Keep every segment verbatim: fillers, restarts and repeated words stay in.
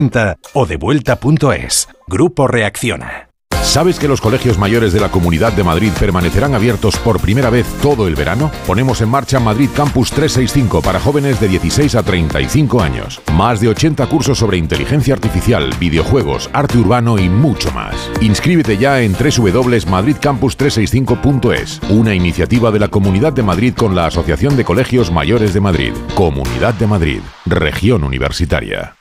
o devuelta punto es. Grupo Reacciona. ¿Sabes que los colegios mayores de la Comunidad de Madrid permanecerán abiertos por primera vez todo el verano? Ponemos en marcha Madrid Campus trescientos sesenta y cinco para jóvenes de dieciséis a treinta y cinco años. Más de ochenta cursos sobre inteligencia artificial, videojuegos, arte urbano y mucho más. Inscríbete ya en doble u doble u doble u punto madrid campus trescientos sesenta y cinco punto es, una iniciativa de la Comunidad de Madrid con la Asociación de Colegios Mayores de Madrid. Comunidad de Madrid, región universitaria.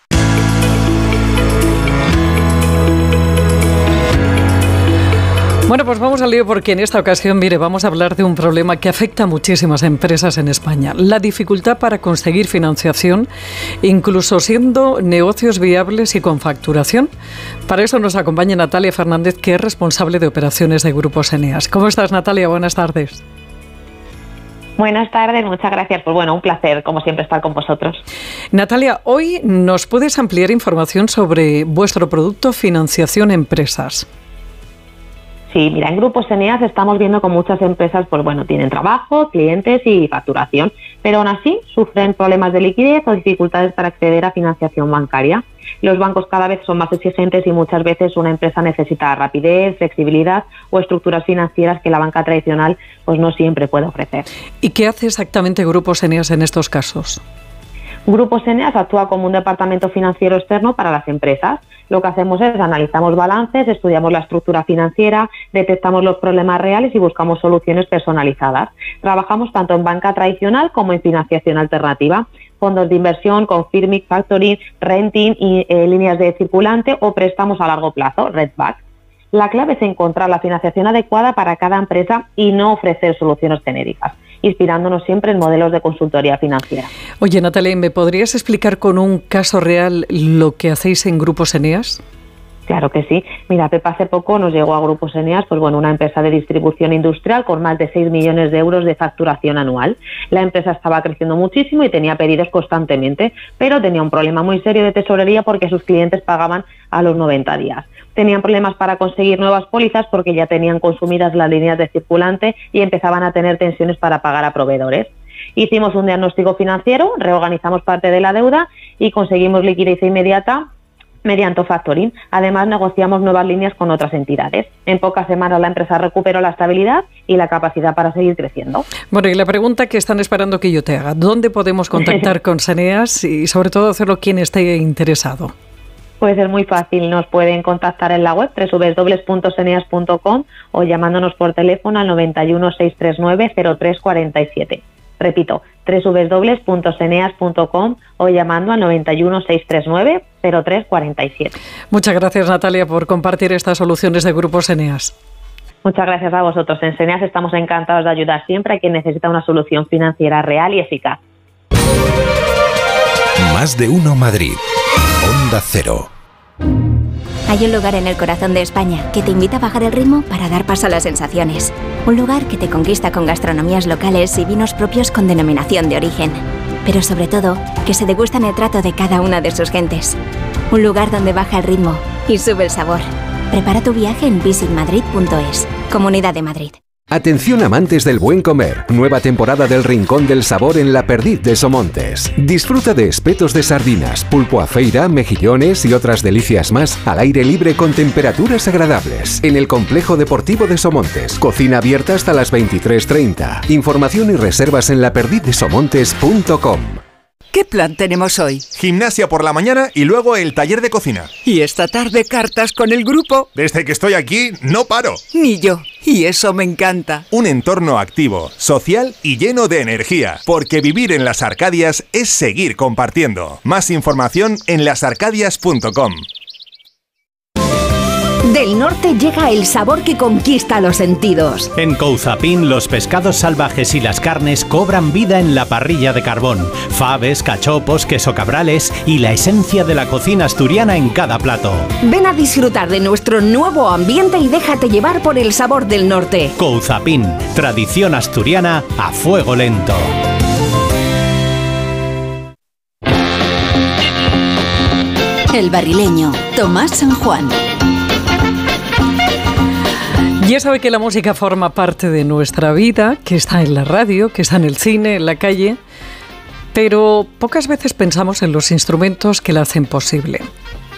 Bueno, pues vamos al lío porque en esta ocasión, mire, vamos a hablar de un problema que afecta a muchísimas empresas en España. La dificultad para conseguir financiación, incluso siendo negocios viables y con facturación. Para eso nos acompaña Natalia Fernández, que es responsable de operaciones de Grupos Eneas. ¿Cómo estás, Natalia? Buenas tardes. Buenas tardes, muchas gracias. Pues bueno, un placer, como siempre, estar con vosotros. Natalia, hoy nos puedes ampliar información sobre vuestro producto Financiación Empresas. Sí, mira, en Grupos Eneas estamos viendo que muchas empresas, pues bueno, tienen trabajo, clientes y facturación, pero aún así sufren problemas de liquidez o dificultades para acceder a financiación bancaria. Los bancos cada vez son más exigentes y muchas veces una empresa necesita rapidez, flexibilidad o estructuras financieras que la banca tradicional pues no siempre puede ofrecer. ¿Y qué hace exactamente Grupos Eneas en estos casos? Grupos Eneas actúa como un departamento financiero externo para las empresas. Lo que hacemos es analizamos balances, estudiamos la estructura financiera, detectamos los problemas reales y buscamos soluciones personalizadas. Trabajamos tanto en banca tradicional como en financiación alternativa, fondos de inversión, confirming, factoring, renting, y, eh, líneas de circulante o préstamos a largo plazo, redback. La clave es encontrar la financiación adecuada para cada empresa y no ofrecer soluciones genéricas, inspirándonos siempre en modelos de consultoría financiera. Oye, Natalia, ¿me podrías explicar con un caso real lo que hacéis en Grupos Eneas? Claro que sí. Mira, Pepa hace poco nos llegó a Grupos Eneas, pues bueno, una empresa de distribución industrial con más de seis millones de euros de facturación anual. La empresa estaba creciendo muchísimo y tenía pedidos constantemente, pero tenía un problema muy serio de tesorería porque sus clientes pagaban a los noventa días. Tenían problemas para conseguir nuevas pólizas porque ya tenían consumidas las líneas de circulante y empezaban a tener tensiones para pagar a proveedores. Hicimos un diagnóstico financiero, reorganizamos parte de la deuda y conseguimos liquidez inmediata mediante factoring. Además, negociamos nuevas líneas con otras entidades. En pocas semanas la empresa recuperó la estabilidad y la capacidad para seguir creciendo. Bueno, y la pregunta que están esperando que yo te haga, ¿dónde podemos contactar con Eneas y sobre todo hacerlo quien esté interesado? Pues es muy fácil, nos pueden contactar en la web doble u doble u doble u punto eneas punto com o llamándonos por teléfono al noventa y uno, seiscientos treinta y nueve, cero tres cuarenta y siete. Repito, doble u doble u doble u punto eneas punto com o llamando al noventa y uno, seiscientos treinta y nueve, cero tres cuarenta y siete. Muchas gracias, Natalia, por compartir estas soluciones de Grupos Eneas. Muchas gracias a vosotros. En Eneas estamos encantados de ayudar siempre a quien necesita una solución financiera real y eficaz. Más de uno Madrid. Onda Cero. Hay un lugar en el corazón de España que te invita a bajar el ritmo para dar paso a las sensaciones. Un lugar que te conquista con gastronomías locales y vinos propios con denominación de origen. Pero sobre todo, que se degustan el trato de cada una de sus gentes. Un lugar donde baja el ritmo y sube el sabor. Prepara tu viaje en visit madrid punto es. Comunidad de Madrid. Atención amantes del buen comer, nueva temporada del Rincón del Sabor en La Perdiz de Somontes. Disfruta de espetos de sardinas, pulpo a feira, mejillones y otras delicias más al aire libre con temperaturas agradables. En el Complejo Deportivo de Somontes, cocina abierta hasta las veintitrés treinta. Información y reservas en la perdiz de somontes punto com. ¿Qué plan tenemos hoy? Gimnasia por la mañana y luego el taller de cocina. ¿Y esta tarde cartas con el grupo? Desde que estoy aquí, no paro. Ni yo. Y eso me encanta. Un entorno activo, social y lleno de energía. Porque vivir en Las Arcadias es seguir compartiendo. Más información en las arcadias punto com. Del norte llega el sabor que conquista los sentidos. En Couzapin los pescados salvajes y las carnes cobran vida en la parrilla de carbón. Faves, cachopos, queso cabrales y la esencia de la cocina asturiana en cada plato. Ven a disfrutar de nuestro nuevo ambiente y déjate llevar por el sabor del norte. Couzapin, tradición asturiana a fuego lento. El Barrileño, Tomás San Juan. Ya sabe que la música forma parte de nuestra vida, que está en la radio, que está en el cine, en la calle, pero pocas veces pensamos en los instrumentos que la hacen posible.